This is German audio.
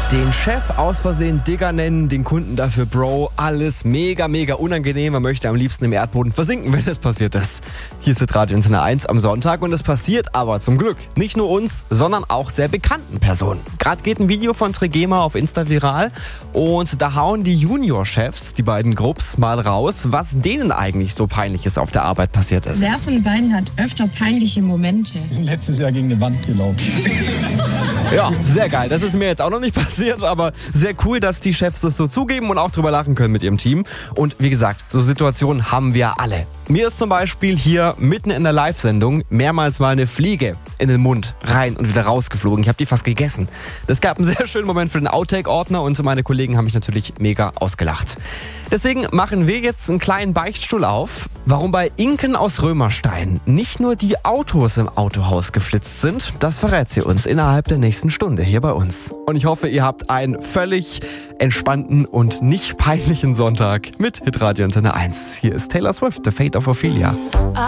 Den Chef aus Versehen Digger nennen, den Kunden dafür Bro, alles mega, mega unangenehm. Man möchte am liebsten im Erdboden versinken, wenn das passiert ist. Hier ist Radio Antenne 1 am Sonntag und es passiert aber zum Glück nicht nur uns, sondern auch sehr bekannten Personen. Gerade geht ein Video von Trigema auf Insta viral und da hauen die Junior-Chefs, die beiden Grupps, mal raus, was denen eigentlich so Peinliches auf der Arbeit passiert ist. Wer von beiden hat öfter peinliche Momente? Ich bin letztes Jahr gegen eine Wand gelaufen. Ja, sehr geil. Das ist mir jetzt auch noch nicht passiert, aber sehr cool, dass die Chefs das so zugeben und auch drüber lachen können mit ihrem Team. Und wie gesagt, so Situationen haben wir alle. Mir ist zum Beispiel hier mitten in der Live-Sendung mehrmals mal eine Fliege in den Mund rein und wieder rausgeflogen. Ich habe die fast gegessen. Das gab einen sehr schönen Moment für den Outtake-Ordner und meine Kollegen haben mich natürlich mega ausgelacht. Deswegen machen wir jetzt einen kleinen Beichtstuhl auf, warum bei Inken aus Römerstein nicht nur die Autos im Autohaus geflitzt sind. Das verrät sie uns innerhalb der nächsten Stunde hier bei uns. Und ich hoffe, ihr habt einen völlig entspannten und nicht peinlichen Sonntag mit Hitradio Antenne 1. Hier ist Taylor Swift, The Fate of Ophelia.